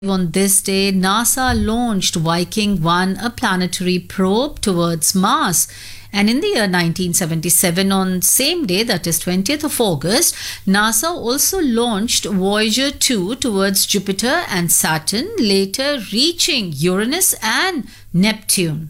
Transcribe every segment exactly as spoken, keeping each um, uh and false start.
On this day, NASA launched Viking one, a planetary probe towards Mars. And in the year nineteen seventy-seven, on same day, that is twentieth of August, NASA also launched Voyager two towards Jupiter and Saturn, later reaching Uranus and Neptune.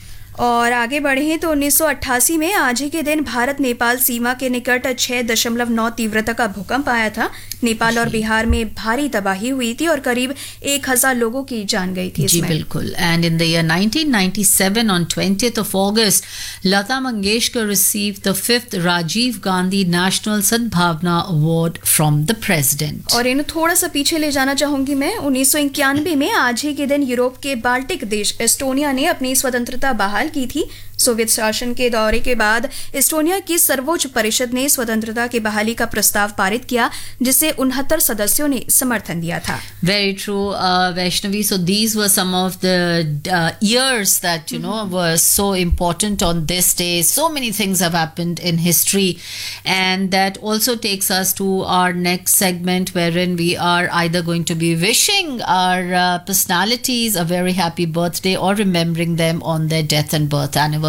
और आगे बढ़े तो उन्नीस सौ अट्ठासी में आज ही के दिन भारत नेपाल सीमा के निकट छह दशमलव नौ तीव्रता का भूकंप आया था। नेपाल और बिहार में भारी तबाही हुई थी और करीब एक हजार लोगों की जान गई थी इसमें। जी बिल्कुल। And in the year nineteen ninety-seven, on twentieth of August, Lata Mangeshkar received the fifth Rajiv Gandhi National Sadbhavna Award from the President. और इन्हें थोड़ा सा पीछे ले जाना चाहूंगी मैं। उन्नीस सौ इक्यानवे में आज ही के दिन यूरोप के बाल्टिक देश एस्टोनिया ने अपनी स्वतंत्रता बहाल की थी। सोवियत शासन के दौरे के बाद एस्टोनिया की सर्वोच्च परिषद ने स्वतंत्रता की बहाली का प्रस्ताव पारित किया, जिसे उनहत्तर सदस्यों ने समर्थन दिया था। Very true, uh, Vaishnavi. So these were some of the uh, years that you know were so important on this day. So many things have happened in history, and that also takes us to our next segment, wherein we are either going to be wishing our uh, personalities a very happy birthday or remembering them on their death and birth anniversary.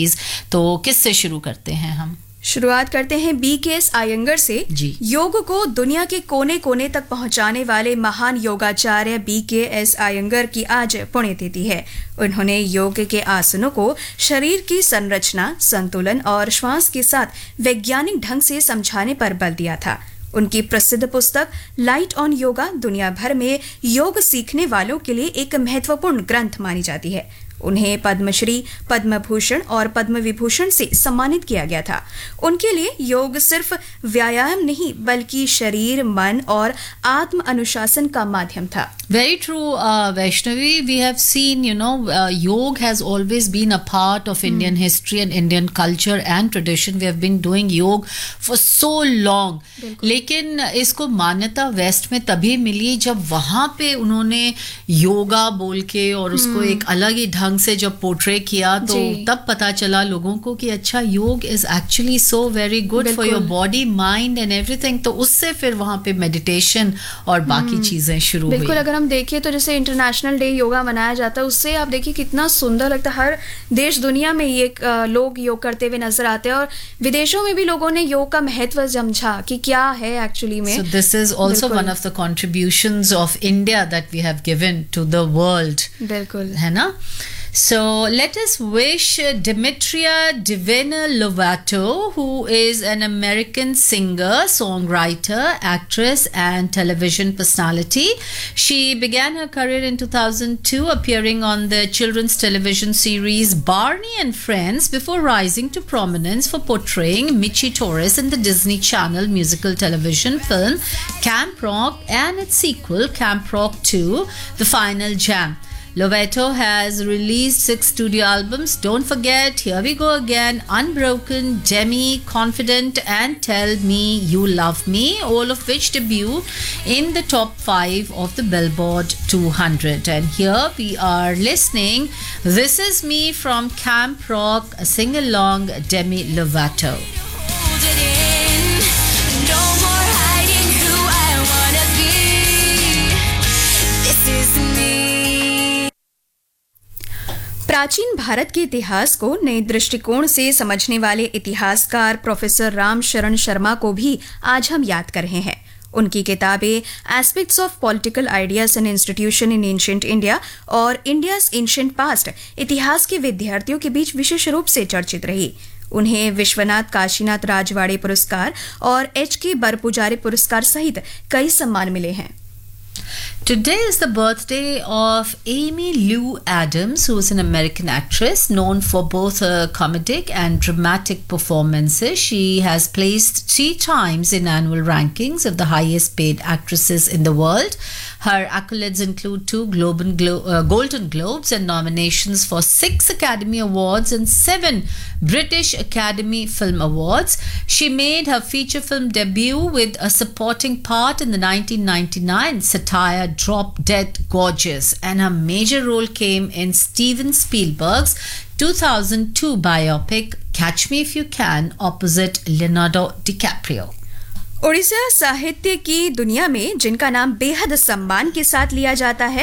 तो किससे शुरू करते हैं हम? शुरुआत करते हैं B के एस आयंगर से। योग को दुनिया के कोने कोने तक पहुंचाने वाले महान योगाचार्य बी के एस आयंगर की आज पुण्यतिथि है। उन्होंने योग के आसनों को शरीर की संरचना, संतुलन और श्वास के साथ वैज्ञानिक ढंग से समझाने पर बल दिया था। उनकी प्रसिद्ध पुस्तक लाइट ऑन योगा दुनिया भर में योग सीखने वालों के लिए एक महत्वपूर्ण ग्रंथ मानी जाती है। उन्हें पद्मश्री, पद्म भूषण और पद्म विभूषण से सम्मानित किया गया था। उनके लिए योग सिर्फ व्यायाम नहीं बल्कि शरीर, मन और आत्म अनुशासन का माध्यम था। Very true, uh, Vaishnavi. We have seen, you know, uh, yoga has always been a part of Indian hmm. history and Indian culture and tradition. We have been doing yoga for so long. लेकिन इसको मान्यता waste में तभी मिली जब वहाँ पे उन्होंने योगा बोल के और उसको hmm. एक अलग ही ढंग से जब पोर्ट्रे किया, तो तब पता चला लोगों को कि अच्छा योग is actually so very good for your body, mind and everything. तो उससे फिर वहाँ पे मेडिटेशन और बाकी चीजें शुरू हुई। बिल्कुल, अगर हम देखिए तो जैसे इंटरनेशनल डे योगा मनाया जाता है, उससे आप देखिए कितना सुंदर लगता है। हर देश दुनिया में ये लोग योग करते हुए नजर आते हैं और विदेशों में भी लोगों ने योग का महत्व समझा कि क्या है एक्चुअली में। So this is also one of the contributions of India that we have given to the world. बिल्कुल, है ना? So let us wish Demetria Divina Lovato, who is an American singer, songwriter, actress, and television personality. She began her career in two thousand two, appearing on the children's television series Barney and Friends, before rising to prominence for portraying Michi Torres in the Disney Channel musical television film Camp Rock and its sequel Camp Rock two, The Final Jam. Lovato has released six studio albums. Don't forget, Here We Go Again, Unbroken, Demi, Confident, and Tell Me You Love Me, all of which debut in the top five of the Billboard two hundred. And here we are listening. This is me from Camp Rock, a sing-along, Demi Lovato. प्राचीन भारत के इतिहास को नए दृष्टिकोण से समझने वाले इतिहासकार प्रोफेसर राम शरण शर्मा को भी आज हम याद कर रहे हैं। उनकी किताबें aspects of political ideas and institution in ancient India और इंडियाज एंशिएंट पास्ट इतिहास के विद्यार्थियों के बीच विशेष रूप से चर्चित रही। उन्हें विश्वनाथ काशीनाथ राजवाड़े पुरस्कार और एच के बरपुजारी पुरस्कार सहित कई सम्मान मिले हैं। Today is the birthday of Amy Lou Adams, who is an American actress known for both her comedic and dramatic performances. She has placed three times in annual rankings of the highest paid actresses in the world. Her accolades include two Globe Glo- uh, Golden Globes and nominations for six Academy Awards and seven British Academy Film Awards. She made her feature film debut with a supporting part in the nineteen ninety-nine satire Drop Dead Gorgeous, and her major role came in Steven Spielberg's two thousand two biopic Catch Me If You Can opposite Leonardo DiCaprio. Odisha साहित्य की दुनिया में जिनका नाम बेहद सम्मान के साथ लिया जाता है